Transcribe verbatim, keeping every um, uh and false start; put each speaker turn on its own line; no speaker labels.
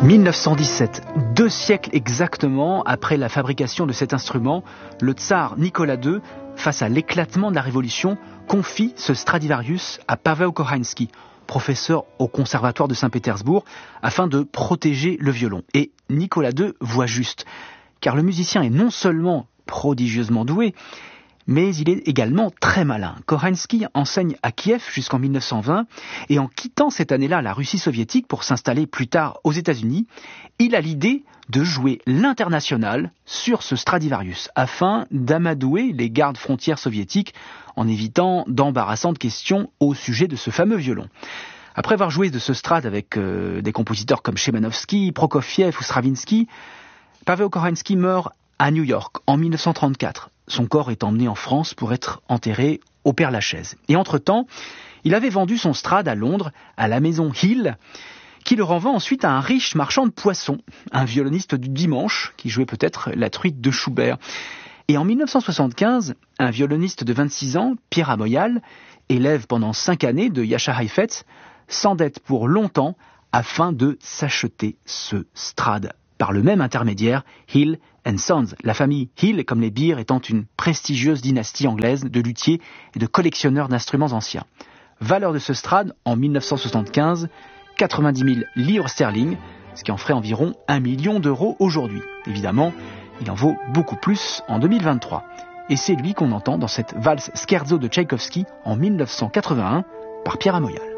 mille neuf cent dix-sept, deux siècles exactement après la fabrication de cet instrument, le tsar Nicolas deux, face à l'éclatement de la Révolution, confie ce Stradivarius à Paweł Kochański, professeur au conservatoire de Saint-Pétersbourg, afin de protéger le violon. Et Nicolas deux voit juste, car le musicien est non seulement prodigieusement doué, mais il est également très malin. Kochański enseigne à Kiev jusqu'en mille neuf cent vingt, et en quittant cette année-là la Russie soviétique pour s'installer plus tard aux États-Unis, il a l'idée de jouer l'international sur ce Stradivarius, afin d'amadouer les gardes frontières soviétiques en évitant d'embarrassantes questions au sujet de ce fameux violon. Après avoir joué de ce Strad avec euh, des compositeurs comme Szymanowski, Prokofiev ou Stravinsky, Paweł Kochański meurt à New York en mille neuf cent trente-quatre. Son corps est emmené en France pour être enterré au Père-Lachaise. Et entre-temps, il avait vendu son Strad à Londres, à la maison Hill, qui le renvoie ensuite à un riche marchand de poissons, un violoniste du dimanche, qui jouait peut-être la truite de Schubert. Et en mille neuf cent soixante-quinze, un violoniste de vingt-six ans, Pierre Amoyal, élève pendant cinq années de Jascha Heifetz, s'endette pour longtemps afin de s'acheter ce Strad. Par le même intermédiaire, Hill and Sons, la famille Hill, comme les Beer, étant une prestigieuse dynastie anglaise de luthiers et de collectionneurs d'instruments anciens. Valeur de ce Strad, en mille neuf cent soixante-quinze, quatre-vingt-dix mille livres sterling, ce qui en ferait environ un million d'euros aujourd'hui. Évidemment, il en vaut beaucoup plus en deux mille vingt-trois. Et c'est lui qu'on entend dans cette valse Scherzo de Tchaïkovski en mille neuf cent quatre-vingt-un par Pierre Amoyal.